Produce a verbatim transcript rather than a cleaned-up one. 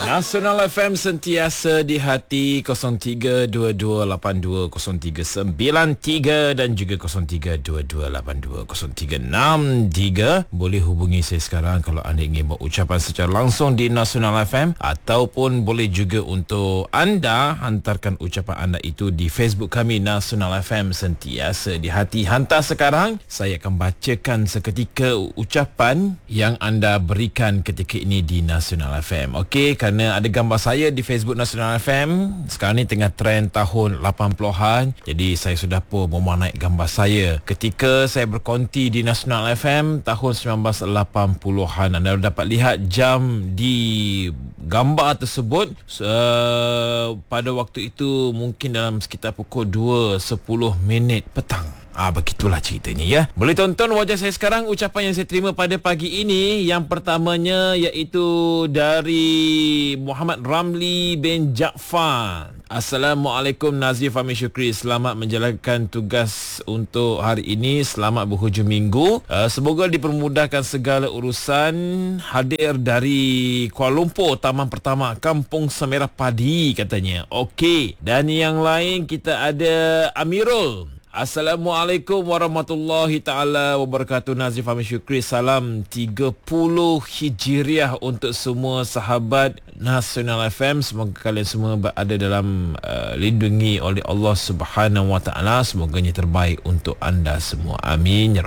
Nasional F M sentiasa di hati kosong tiga dua dua lapan dua kosong tiga sembilan tiga dan juga kosong tiga dua dua lapan dua kosong tiga enam tiga. Boleh hubungi saya sekarang kalau anda ingin buat ucapan secara langsung di Nasional F M, ataupun boleh juga untuk anda hantarkan ucapan anda itu di Facebook kami Nasional F M sentiasa di hati. Hantar sekarang, saya akan bacakan seketika ucapan yang anda berikan ketika ini di Nasional F M. Okey, kerana ada gambar saya di Facebook Nasional F M. Sekarang ni tengah trend tahun lapan puluhan. Jadi saya sudah pun menaik gambar saya ketika saya berkonti di Nasional F M tahun sembilan belas lapan puluhan. Anda dapat lihat jam di gambar tersebut. Uh, pada waktu itu mungkin dalam sekitar pukul dua sepuluh minit petang. Ah, begitulah ceritanya ya. Boleh tonton wajah saya sekarang. Ucapan yang saya terima pada pagi ini, yang pertamanya iaitu dari Muhammad Ramli bin Jaafar. Assalamualaikum Nazif Fahmi Syukri. Selamat menjalankan tugas untuk hari ini. Selamat berhujung minggu. Uh, semoga dipermudahkan segala urusan. Hadir dari Kuala Lumpur, Taman Pertama, Kampung Semerah Padi katanya. Okey. Dan yang lain kita ada Amirul. Assalamualaikum warahmatullahi ta'ala wabarakatuh. Nazif Fahmi Syukri. Salam tiga puluh Hijriah untuk semua sahabat Nasional F M. Semoga kalian semua berada dalam uh, lindungi oleh Allah Subhanahu Wa Ta'ala. Semoga yang terbaik untuk anda semua. Amin.